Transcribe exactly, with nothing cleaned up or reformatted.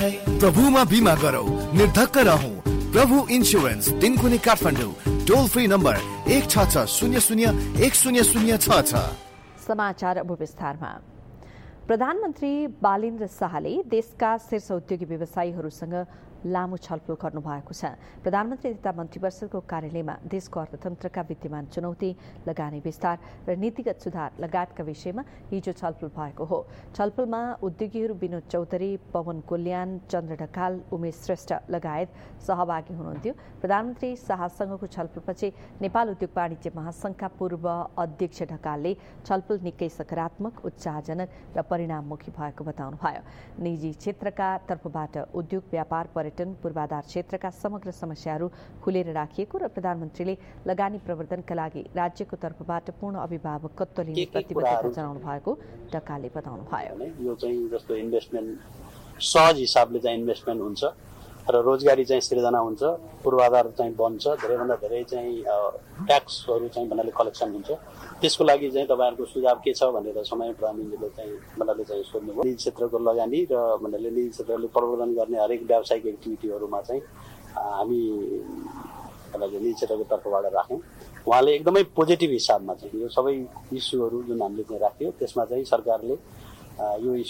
प्रभुमा बिमा गरौ, निर्धक्क रहौ। प्रभु इन्स्योरेन्स, तिनकुने काठमाडौँ। टोल फ्री नम्बर एक छ छ शून्य शून्य एक शून्य शून्य छ छ। समाचार अब विस्तारमा। प्रधानमन्त्री बालेन्द्र शाहले देशका शीर्ष उद्योगी व्यवसायीहरूसँग लामो छलफल गर्नुभएको छ। प्रधानमन्त्री तथा मन्त्रीपरिषदको कार्यालयमा देशको अर्थतन्त्रका विद्यमान चुनौती, लगानी विस्तार र नीतिगत सुधार लगायतका विषयमा हिजो छलफल भएको हो। छलफलमा उद्योगीहरू विनोद चौधरी, पवन कोल्यान, चन्द्र ढकाल, उमेश श्रेष्ठ लगायत सहभागी हुनुहुन्थ्यो। प्रधानमन्त्री शाहसँगको छलफलपछि नेपाल उद्योग वाणिज्य महासंघका पूर्व अध्यक्ष ढकालले छलफल निकै सकारात्मक, उत्साहजनक र परिणाममुखी भएको बताउनुभयो। निजी क्षेत्रका तर्फबाट उद्योग, व्यापार, पर्यटन, पूर्वाधार क्षेत्रका समग्र समस्याहरू खुलेर राखिएको र प्रधानमन्त्रीले लगानी प्रवर्धनका लागि राज्यको तर्फबाट पूर्ण अभिभावकत्व लिने प्रतिबद्धता जनाउनु भएको ढकालले बताउनुभयो। यो चाहिँ जस्तो इन्भेस्टमेन्ट सहज हिसाबले चाहिँ इन्भेस्टमेन्ट हुन्छ र रोजगारी चाहिँ सृजना हुन्छ, पूर्वाधार चाहिँ बन्छ, धेरैभन्दा धेरै चाहिँ ट्याक्सहरू चाहिँ भन्नाले कलेक्सन हुन्छ। त्यसको लागि चाहिँ तपाईँहरूको सुझाव के छ भनेर समय प्रधानमन्त्रीले चाहिँ भन्नाले चाहिँ सोध्नुभयो। निजी क्षेत्रको लगानी र भन्नाले निजी क्षेत्रले प्रवर्धन गर्ने हरेक व्यावसायिक एक्टिभिटीहरूमा चाहिँ हामी भन्नाले निजी क्षेत्रको तर्फबाट राख्यौँ। उहाँले एकदमै पोजिटिभ हिसाबमा चाहिँ यो सबै इस्युहरू जुन हामीले चाहिँ राख्यो त्यसमा चाहिँ सरकारले यो